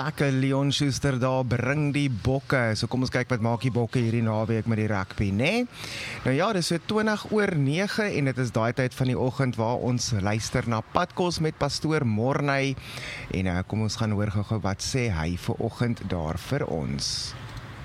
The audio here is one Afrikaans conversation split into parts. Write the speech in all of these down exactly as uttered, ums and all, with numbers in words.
lekker, Leon Schuster daar, bring die bokke. So kom ons kyk wat maak die bokke hierdie naweek met die rugby, né? Nou ja, dis so twintig oor nege en dit is daai tyd van die oggend waar ons luister na Padkos met Pastoor Morney. En uh, kom ons gaan hoor gou-gou wat sê hy vir oggend daar vir ons.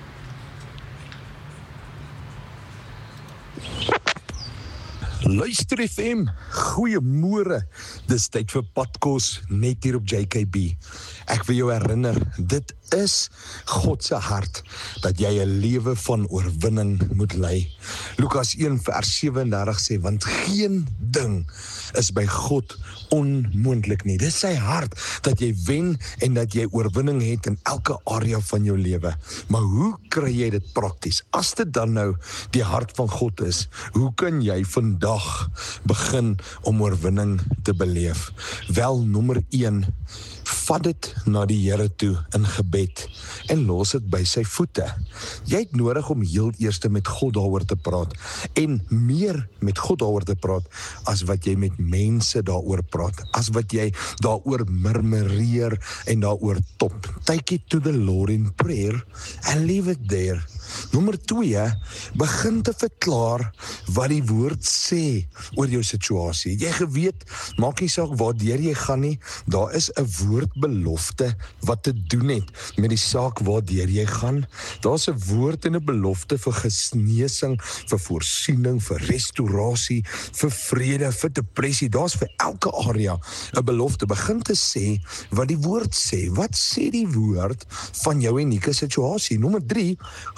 Luister F M, goeiemôre. Dis tyd vir Padkos net hier op J K B. Ek wil jou herinner, dit is God se hart dat jy 'n lewe van oorwinning moet lei. Lukas een vers sewe en dertig sê, want geen ding is by God onmoontlik nie. Dis sy hart dat jy wen en dat jy oorwinning het in elke area van jou lewe. Maar hoe kry jy dit prakties? As dit dan nou die hart van God is, hoe kan jy vandag begin om oorwinning te beleef? Wel, nommer een, vat dit na die Here toe in gebed en los dit by sy voete. Jy het nodig om heel eers met God daaroor te praat en meer met God daaroor te praat as wat jy met mense daaroor praat, as wat jy daaroor murmureer en daaroor top. Take it to the Lord in prayer and leave it there. Nommer twee, begin te verklaar wat die woord sê oor jou situasie. Jy geweet, maak nie saak waardeur jy gaan nie, daar is 'n woordbelofte wat te doen het met die saak waardeur jy gaan. Daar's 'n woord en 'n belofte vir genesing, vir voorsiening, vir restaurasie, vir vrede, vir depressie. Daar's vir elke area 'n belofte. Begin te sê wat die woord sê. Wat sê die woord van jou unieke situasie? Nommer drie,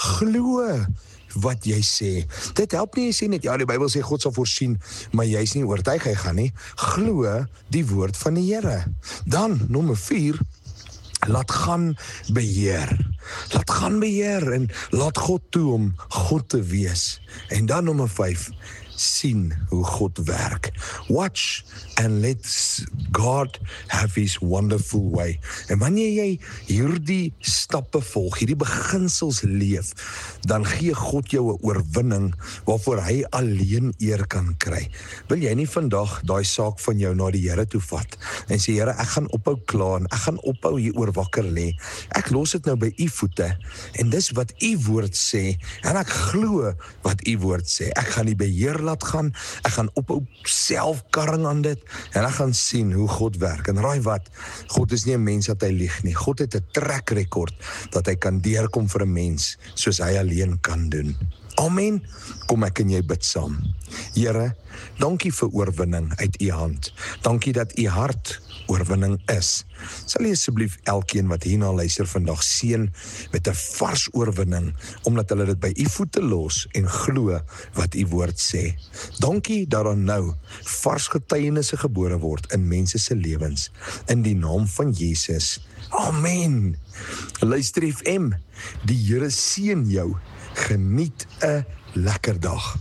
glo wat jy sê. Dit help nie jy sê net, ja, die Bybel sê God sal voorsien, maar jy is nie oortuig hy gaan nie. Glo die woord van die Here. Dan, nommer vier, laat gaan beheer. Laat gaan beheer en laat God toe om God te wees. En dan nommer vyf, sien hoe God werk. Watch and let God have his wonderful way. En wanneer jy hierdie stappe volg, hierdie beginsels leef, dan gee God jou 'n oorwinning waarvoor hy alleen eer kan kry. Wil jy nie vandag daai saak van jou na die Here toe vat en sê, Here, ek gaan ophou kla en ek gaan ophou hier oor wakker lê. Ek los dit nou by u voete en dis wat u woord sê en ek glo wat u woord sê. Ek gaan die beheer laat gaan, ek gaan ophou self karring aan dit en ek gaan sien hoe God werk. En raai wat, God is nie 'n mens dat hy lieg nie. God het 'n track record dat hy kan deurkom vir 'n mens soos hy alleen kan doen. Amen. Kom ek en jy bid saam. Here, dankie vir oorwinning uit u hand. Dankie dat u hart oorwinning is. Sal jy asseblief elkeen wat hierna luister vandag seën met 'n vars oorwinning, omdat hulle dit by u voete los en glo wat u woord sê. Dankie dat daar nou vars getuienisse gebore word in mense se lewens, in die naam van Jesus. Amen. Luister F M, die Here seën jou. Geniet 'n lekker dag.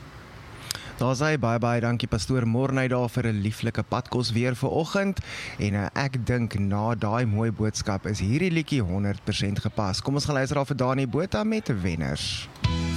Daar sê baie baie dankie Pastoor Morney daar vir 'n lieflike padkos weer vir oggend. En uh, ek dink na daai mooi boodskap is hierdie liedjie honderd persent gepas. Kom ons gaan luister daar vir Dani Botha met Wenners.